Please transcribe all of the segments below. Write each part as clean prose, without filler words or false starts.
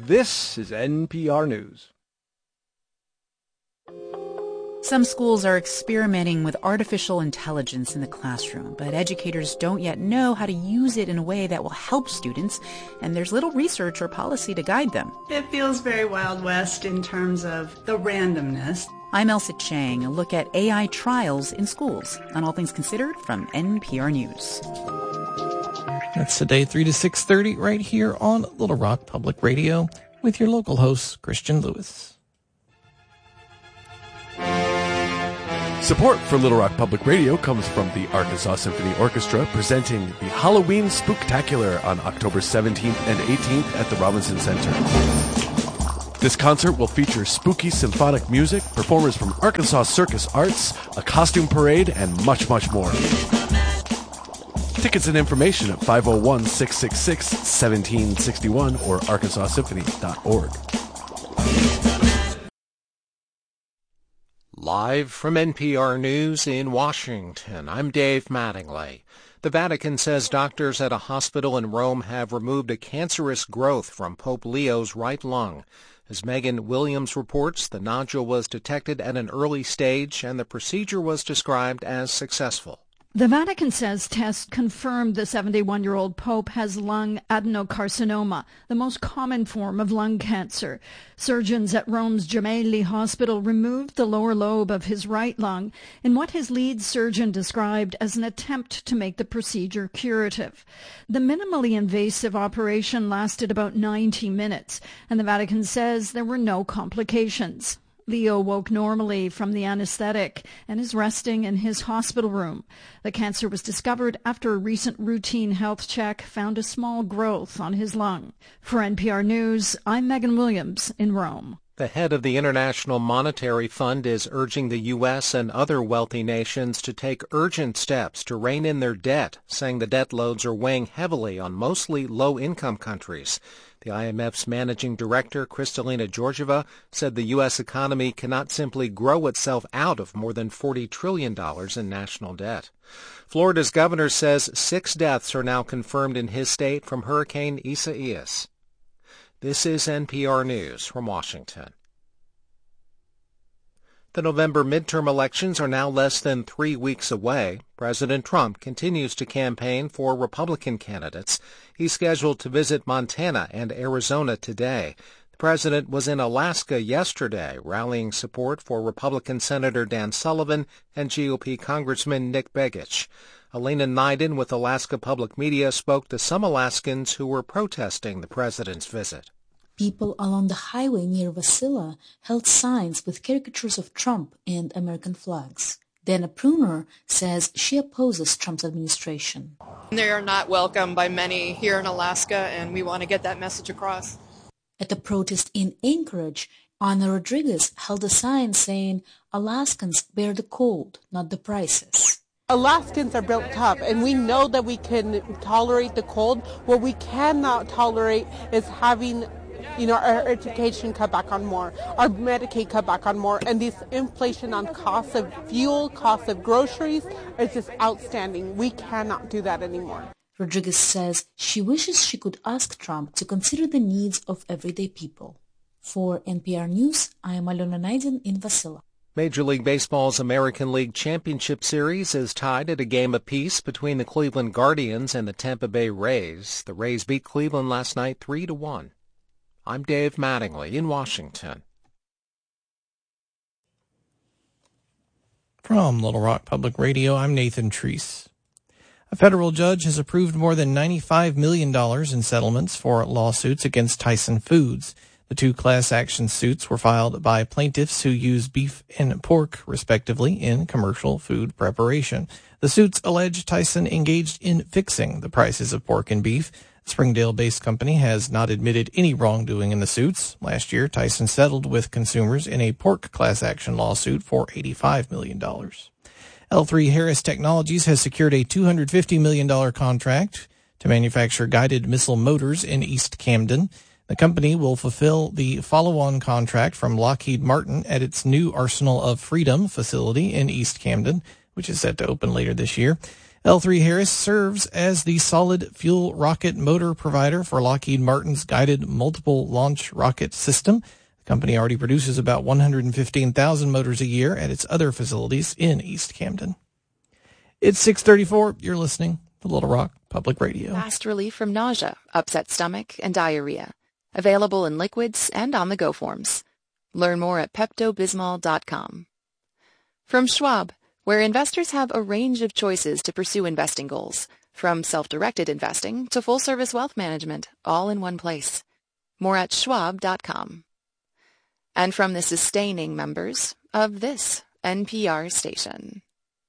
This is NPR News. Some schools are experimenting with artificial intelligence in the classroom, but educators don't yet know how to use it in a way that will help students, and there's little research or policy to guide them. It feels very Wild West in terms of the randomness. I'm Elsa Chang, a look at AI trials in schools on All Things Considered from NPR News. That's today 3 to 6:30 right here on Little Rock Public Radio with your local host, Christian Lewis. Support for Little Rock Public Radio comes from the Arkansas Symphony Orchestra, presenting the Halloween Spooktacular on October 17th and 18th at the Robinson Center. This concert will feature spooky symphonic music, performers from Arkansas Circus Arts, a costume parade, and much, much more. Tickets and information at 501-666-1761 or arkansasymphony.org. Live from NPR News in Washington, I'm Dave Mattingly. The Vatican says doctors at a hospital in Rome have removed a cancerous growth from Pope Leo's right lung. As Megan Williams reports, the nodule was detected at an early stage and the procedure was described as successful. The Vatican says tests confirmed the 71-year-old Pope has lung adenocarcinoma, the most common form of lung cancer. Surgeons at Rome's Gemelli Hospital removed the lower lobe of his right lung in what his lead surgeon described as an attempt to make the procedure curative. The minimally invasive operation lasted about 90 minutes, and the Vatican says there were no complications. Leo woke normally from the anesthetic and is resting in his hospital room. The cancer was discovered after a recent routine health check found a small growth on his lung. For NPR News, I'm Megan Williams in Rome. The head of the International Monetary Fund is urging the U.S. and other wealthy nations to take urgent steps to rein in their debt, saying the debt loads are weighing heavily on mostly low-income countries. The IMF's managing director, Kristalina Georgieva, said the U.S. economy cannot simply grow itself out of more than $40 trillion in national debt. Florida's governor says 6 deaths are now confirmed in his state from Hurricane Isaias. This is NPR News from Washington. The November midterm elections are now less than 3 weeks away. President Trump continues to campaign for Republican candidates. He's scheduled to visit Montana and Arizona today. The president was in Alaska yesterday, rallying support for Republican Senator Dan Sullivan and GOP Congressman Nick Begich. Elena Nyden with Alaska Public Media spoke to some Alaskans who were protesting the president's visit. People along the highway near Wasilla held signs with caricatures of Trump and American flags. Dana Pruner says she opposes Trump's administration. They are not welcome by many here in Alaska, and we want to get that message across. At a protest in Anchorage, Ana Rodriguez held a sign saying, "Alaskans bear the cold, not the prices." Alaskans are built tough, and we know that we can tolerate the cold. What we cannot tolerate is having our education cut back on more, our Medicaid cut back on more, and this inflation on costs of fuel, costs of groceries is just outstanding. We cannot do that anymore. Rodriguez says she wishes she could ask Trump to consider the needs of everyday people. For NPR News, I am Alona Nyden in Wasilla. Major League Baseball's American League Championship Series is tied at a game apiece between the Cleveland Guardians and the Tampa Bay Rays. The Rays beat Cleveland last night 3-1. I'm Dave Mattingly in Washington. From Little Rock Public Radio, I'm Nathan Treese. A federal judge has approved more than $95 million in settlements for lawsuits against Tyson Foods. The 2 class action suits were filed by plaintiffs who use beef and pork, respectively, in commercial food preparation. The suits allege Tyson engaged in fixing the prices of pork and beef. The Springdale-based company has not admitted any wrongdoing in the suits. Last year, Tyson settled with consumers in a pork class action lawsuit for $85 million. L3 Harris Technologies has secured a $250 million contract to manufacture guided missile motors in East Camden. The company will fulfill the follow-on contract from Lockheed Martin at its new Arsenal of Freedom facility in East Camden, which is set to open later this year. L3 Harris serves as the solid fuel rocket motor provider for Lockheed Martin's Guided Multiple Launch Rocket System. The company already produces about 115,000 motors a year at its other facilities in East Camden. It's 6:34. You're listening to Little Rock Public Radio. Fast relief from nausea, upset stomach, and diarrhea. Available in liquids and on-the-go forms. Learn more at PeptoBismol.com. From Schwab, where investors have a range of choices to pursue investing goals, from self-directed investing to full-service wealth management, all in one place. More at Schwab.com. And from the sustaining members of this NPR station.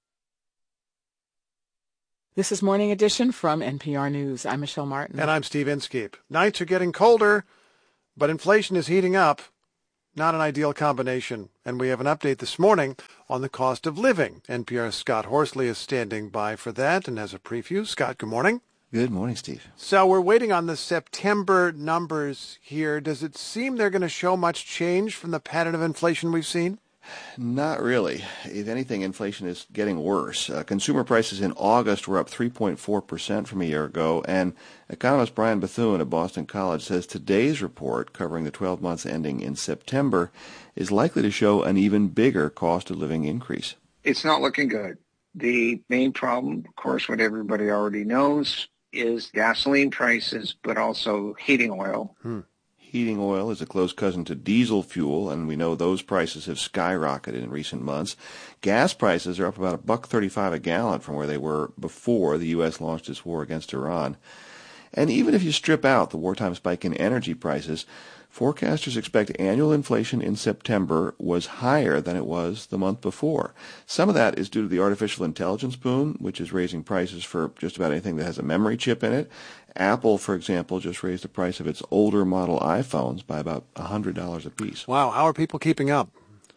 This is Morning Edition from NPR News. I'm Michelle Martin. And I'm Steve Inskeep. Nights are getting colder, but inflation is heating up. Not an ideal combination. And we have an update this morning on the cost of living. NPR's Scott Horsley is standing by for that and has a preview. Scott, good morning. Good morning, Steve. So we're waiting on the September numbers here. Does it seem they're going to show much change from the pattern of inflation we've seen? Not really. If anything, inflation is getting worse. Consumer prices in August were up 3.4% from a year ago, and economist Brian Bethune of Boston College says today's report, covering the 12 months ending in September, is likely to show an even bigger cost of living increase. It's not looking good. The main problem, of course, what everybody already knows, is gasoline prices, but also heating oil. Heating oil is a close cousin to diesel fuel, and we know those prices have skyrocketed in recent months. Gas prices are up about $1.35 a gallon from where they were before the U.S. launched its war against Iran. And even if you strip out the wartime spike in energy prices, forecasters expect annual inflation in September was higher than it was the month before. Some of that is due to the artificial intelligence boom, which is raising prices for just about anything that has a memory chip in it. Apple, for example, just raised the price of its older model iPhones by about $100 a piece. Wow, how are people keeping up?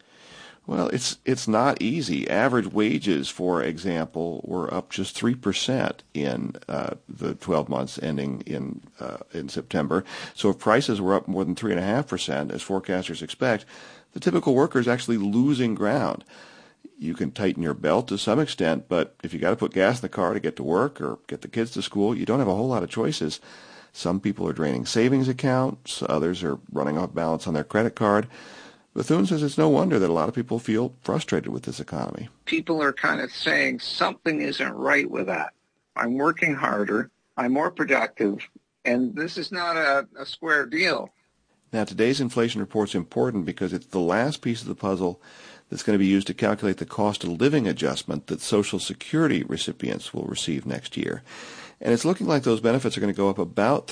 Well, it's not easy. Average wages, for example, were up just 3% in the 12 months ending in September. So if prices were up more than 3.5%, as forecasters expect, the typical worker is actually losing ground. You can tighten your belt to some extent, but if you got to put gas in the car to get to work or get the kids to school, you don't have a whole lot of choices. Some people are draining savings accounts, others are running off balance on their credit card. Bethune says it's no wonder that a lot of people feel frustrated with this economy. People are kind of saying something isn't right with that. I'm working harder, I'm more productive, and this is not a square deal. Now, today's inflation report's important because it's the last piece of the puzzle that's going to be used to calculate the cost of living adjustment that Social Security recipients will receive next year. And it's looking like those benefits are going to go up about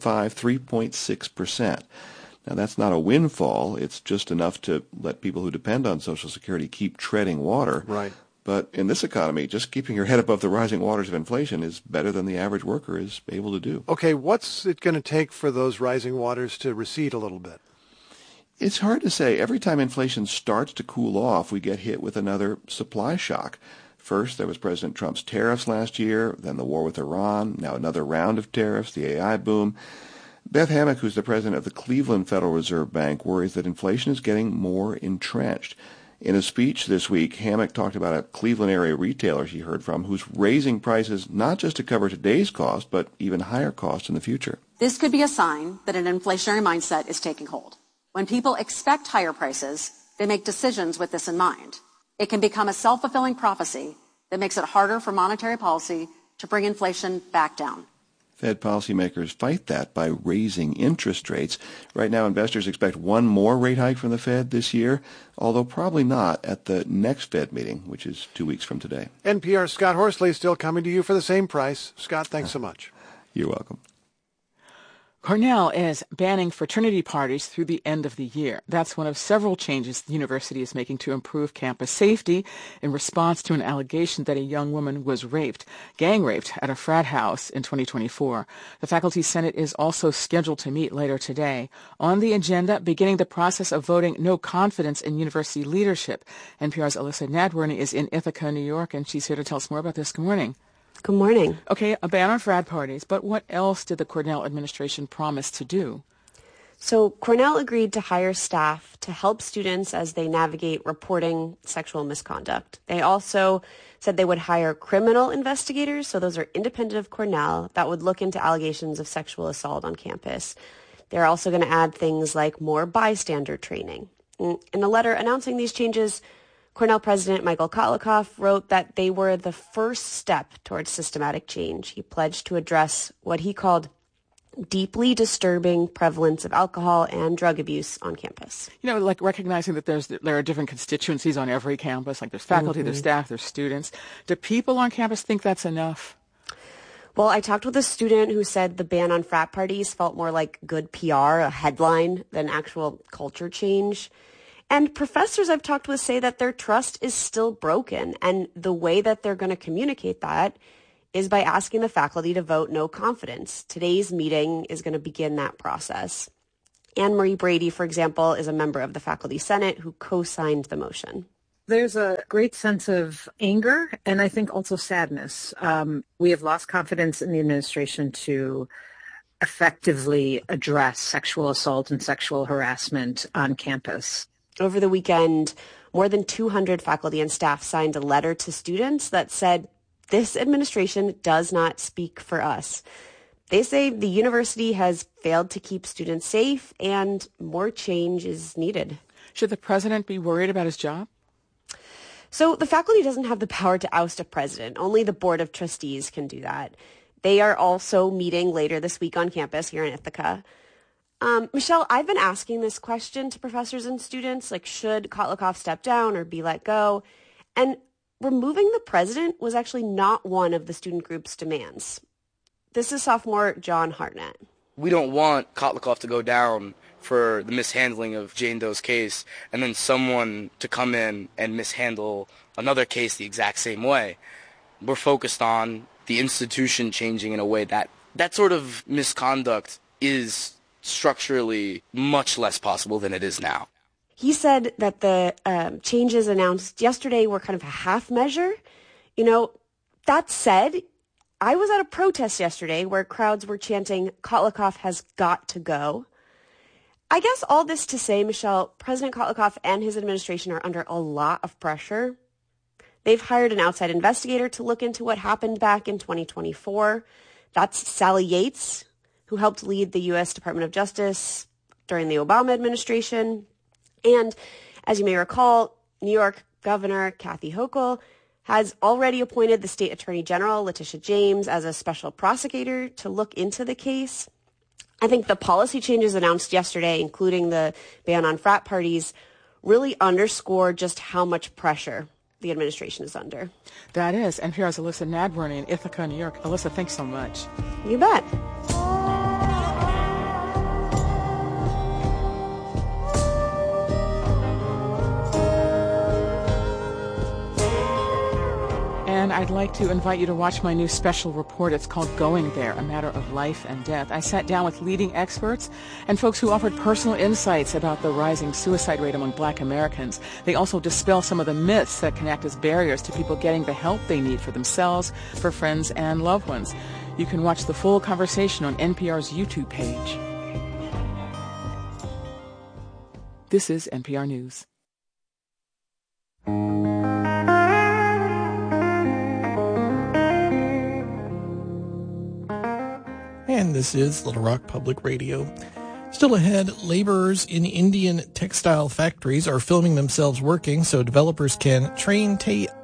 3.6%. Now, that's not a windfall. It's just enough to let people who depend on Social Security keep treading water. Right. But in this economy, just keeping your head above the rising waters of inflation is better than the average worker is able to do. Okay, what's it going to take for those rising waters to recede a little bit? It's hard to say. Every time inflation starts to cool off, we get hit with another supply shock. First, there was President Trump's tariffs last year, then the war with Iran, now another round of tariffs, the AI boom. Beth Hammack, who's the president of the Cleveland Federal Reserve Bank, worries that inflation is getting more entrenched. In a speech this week, Hammack talked about a Cleveland area retailer she heard from who's raising prices not just to cover today's cost, but even higher costs in the future. This could be a sign that an inflationary mindset is taking hold. When people expect higher prices, they make decisions with this in mind. It can become a self-fulfilling prophecy that makes it harder for monetary policy to bring inflation back down. Fed policymakers fight that by raising interest rates. Right now, investors expect one more rate hike from the Fed this year, although probably not at the next Fed meeting, which is 2 weeks from today. NPR's Scott Horsley still coming to you for the same price. Scott, thanks so much. You're welcome. Cornell is banning fraternity parties through the end of the year. That's one of several changes the university is making to improve campus safety in response to an allegation that a young woman was gang raped at a frat house in 2024. The Faculty Senate is also scheduled to meet later today. On the agenda, beginning the process of voting no confidence in university leadership. NPR's Alyssa Nadworny is in Ithaca, New York, and she's here to tell us more about this. Good morning. Good morning. Okay, a ban on frat parties, but what else did the Cornell administration promise to do? So Cornell agreed to hire staff to help students as they navigate reporting sexual misconduct. They also said they would hire criminal investigators, so those are independent of Cornell, that would look into allegations of sexual assault on campus. They're also going to add things like more bystander training. In a letter announcing these changes, Cornell President Michael Kotlikov wrote that they were the first step towards systematic change. He pledged to address what he called deeply disturbing prevalence of alcohol and drug abuse on campus. You know, like recognizing that there are different constituencies on every campus, like there's faculty, there's staff, there's students. Do people on campus think that's enough? Well, I talked with a student who said the ban on frat parties felt more like good PR, a headline, than actual culture change. And professors I've talked with say that their trust is still broken, and the way that they're going to communicate that is by asking the faculty to vote no confidence. Today's meeting is going to begin that process. Anne Marie Brady, for example, is a member of the Faculty Senate who co-signed the motion. There's a great sense of anger and I think also sadness. We have lost confidence in the administration to effectively address sexual assault and sexual harassment on campus. Over the weekend, more than 200 faculty and staff signed a letter to students that said, "This administration does not speak for us." They say the university has failed to keep students safe and more change is needed. Should the president be worried about his job? So the faculty doesn't have the power to oust a president. Only the Board of Trustees can do that. They are also meeting later this week on campus here in Ithaca. Michelle, I've been asking this question to professors and students, like, should Kotlikov step down or be let go? And removing the president was actually not one of the student group's demands. This is sophomore John Hartnett. We don't want Kotlikov to go down for the mishandling of Jane Doe's case and then someone to come in and mishandle another case the exact same way. We're focused on the institution changing in a way that sort of misconduct is structurally much less possible than it is now. He said that the changes announced yesterday were kind of a half measure. You know, that said, I was at a protest yesterday where crowds were chanting, "Kotlikov has got to go." I guess all this to say, Michelle, President Kotlikov and his administration are under a lot of pressure. They've hired an outside investigator to look into what happened back in 2024. That's Sally Yates, who helped lead the U.S. Department of Justice during the Obama administration. And as you may recall, New York Governor Kathy Hochul has already appointed the State Attorney General, Letitia James, as a special prosecutor to look into the case. I think the policy changes announced yesterday, including the ban on frat parties, really underscore just how much pressure the administration is under. That is. NPR's Alyssa Nadworny in Ithaca, New York. Alyssa, thanks so much. You bet. And I'd like to invite you to watch my new special report. It's called Going There, A Matter of Life and Death. I sat down with leading experts and folks who offered personal insights about the rising suicide rate among Black Americans. They also dispel some of the myths that can act as barriers to people getting the help they need for themselves, for friends, and loved ones. You can watch the full conversation on NPR's YouTube page. This is NPR News. And this is Little Rock Public Radio. Still ahead, laborers in Indian textile factories are filming themselves working so developers can train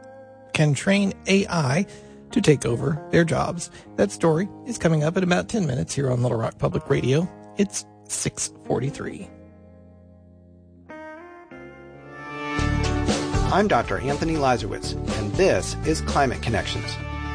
AI to take over their jobs. That story is coming up in about 10 minutes here on Little Rock Public Radio. It's 6:43. I'm Dr. Anthony Lazarowitz, and this is Climate Connections.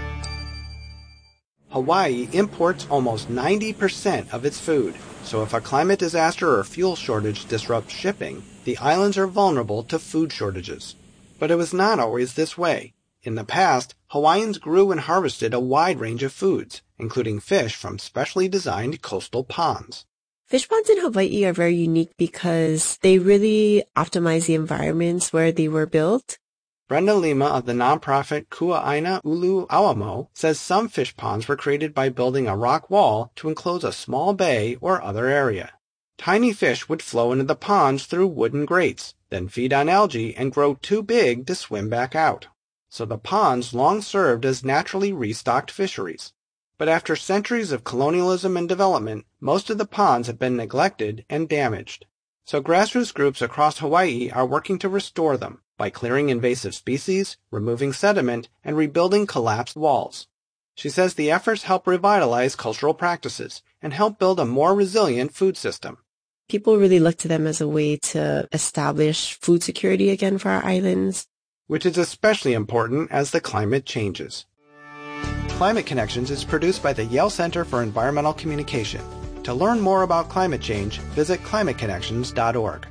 Hawaii imports almost 90% of its food, so if a climate disaster or fuel shortage disrupts shipping, the islands are vulnerable to food shortages. But it was not always this way. In the past, Hawaiians grew and harvested a wide range of foods, including fish from specially designed coastal ponds. Fish ponds in Hawaii are very unique because they really optimize the environments where they were built. Brenda Lima of the nonprofit Kua'aina Ulu Awamo says some fish ponds were created by building a rock wall to enclose a small bay or other area. Tiny fish would flow into the ponds through wooden grates, then feed on algae and grow too big to swim back out. So the ponds long served as naturally restocked fisheries. But after centuries of colonialism and development, most of the ponds have been neglected and damaged. So grassroots groups across Hawaii are working to restore them by clearing invasive species, removing sediment, and rebuilding collapsed walls. She says the efforts help revitalize cultural practices and help build a more resilient food system. People really look to them as a way to establish food security again for our islands, which is especially important as the climate changes. Climate Connections is produced by the Yale Center for Environmental Communication. To learn more about climate change, visit climateconnections.org.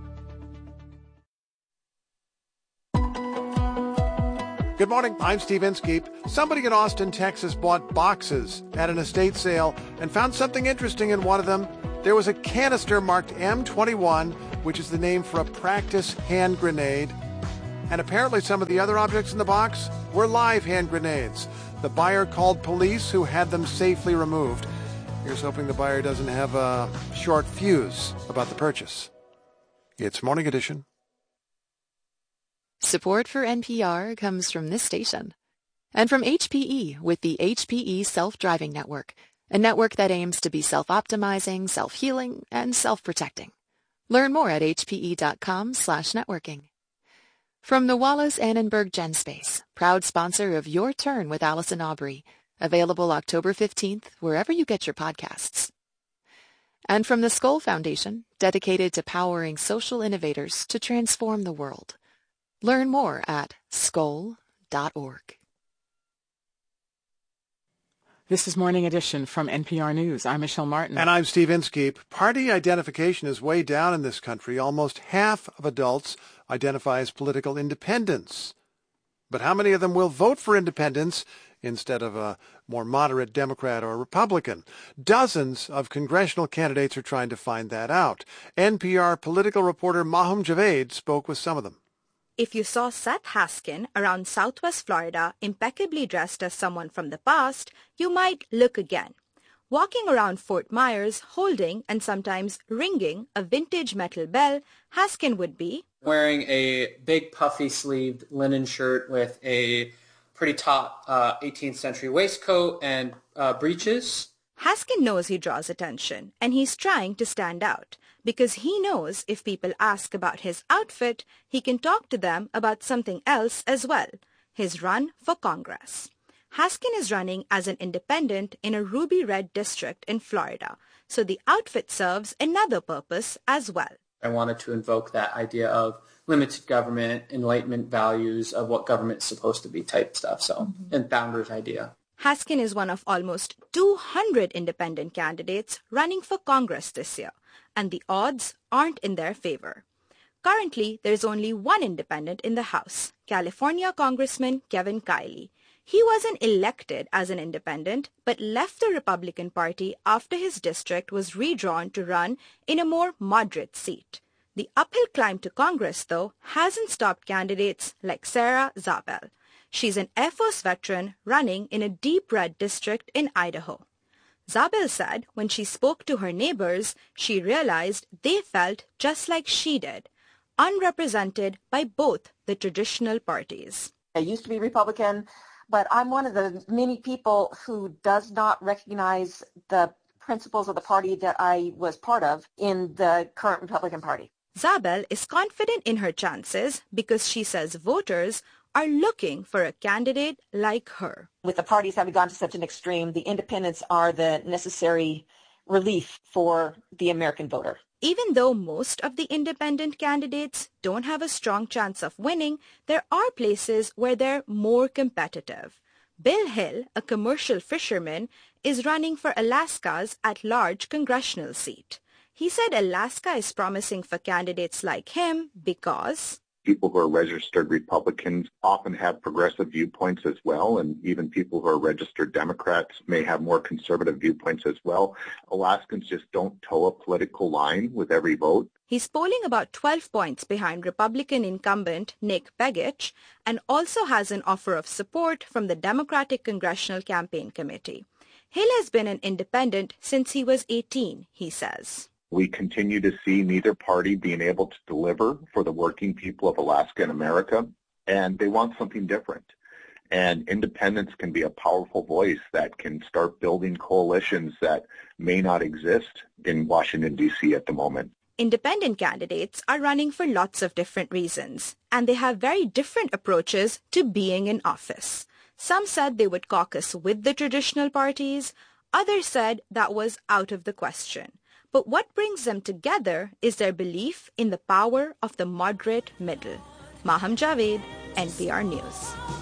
Good morning, I'm Steve Inskeep. Somebody in Austin, Texas bought boxes at an estate sale and found something interesting in one of them. There was a canister marked M21, which is the name for a practice hand grenade. And apparently some of the other objects in the box were live hand grenades. The buyer called police, who had them safely removed. Here's hoping the buyer doesn't have a short fuse about the purchase. It's Morning Edition. Support for NPR comes from this station and from HPE with the HPE Self-Driving Network, a network that aims to be self-optimizing, self-healing, and self-protecting. Learn more at hpe.com/networking. From the Wallace Annenberg GenSpace, proud sponsor of Your Turn with Allison Aubrey, available October 15th wherever you get your podcasts. And from the Skoll Foundation, dedicated to powering social innovators to transform the world. Learn more at skoll.org. This is Morning Edition from NPR News. I'm Michelle Martin. And I'm Steve Inskeep. Party identification is way down in this country. Almost half of adults identify as political independents. But how many of them will vote for independence instead of a more moderate Democrat or Republican? Dozens of congressional candidates are trying to find that out. NPR political reporter Mahum Javed spoke with some of them. If you saw Seth Haskin around Southwest Florida impeccably dressed as someone from the past, you might look again. Walking around Fort Myers holding and sometimes ringing a vintage metal bell, Haskin would be wearing a big puffy sleeved linen shirt with a pretty taut 18th century waistcoat and breeches. Haskin knows he draws attention, and he's trying to stand out, because he knows if people ask about his outfit, he can talk to them about something else as well, his run for Congress. Haskin is running as an independent in a ruby red district in Florida, so the outfit serves another purpose as well. I wanted to invoke that idea of limited government, enlightenment values of what government's supposed to be type stuff, and founder's idea. Haskin is one of almost 200 independent candidates running for Congress this year, and the odds aren't in their favor. Currently, there's only one independent in the House, California Congressman Kevin Kiley. He wasn't elected as an independent, but left the Republican Party after his district was redrawn to run in a more moderate seat. The uphill climb to Congress, though, hasn't stopped candidates like Sarah Zabel. She's an Air Force veteran running in a deep red district in Idaho. Zabel said when she spoke to her neighbors, she realized they felt just like she did, unrepresented by both the traditional parties. I used to be Republican, but I'm one of the many people who does not recognize the principles of the party that I was part of in the current Republican Party. Zabel is confident in her chances because she says voters are looking for a candidate like her. With the parties having gone to such an extreme, the independents are the necessary relief for the American voter. Even though most of the independent candidates don't have a strong chance of winning, there are places where they're more competitive. Bill Hill, a commercial fisherman, is running for Alaska's at-large congressional seat. He said Alaska is promising for candidates like him because people who are registered Republicans often have progressive viewpoints as well, and even people who are registered Democrats may have more conservative viewpoints as well. Alaskans just don't toe a political line with every vote. He's polling about 12 points behind Republican incumbent Nick Begich and also has an offer of support from the Democratic Congressional Campaign Committee. Hill has been an independent since he was 18, he says. We continue to see neither party being able to deliver for the working people of Alaska and America, and they want something different. And independents can be a powerful voice that can start building coalitions that may not exist in Washington, D.C. at the moment. Independent candidates are running for lots of different reasons, and they have very different approaches to being in office. Some said they would caucus with the traditional parties. Others said that was out of the question. But what brings them together is their belief in the power of the moderate middle. Maham Javed, NPR News.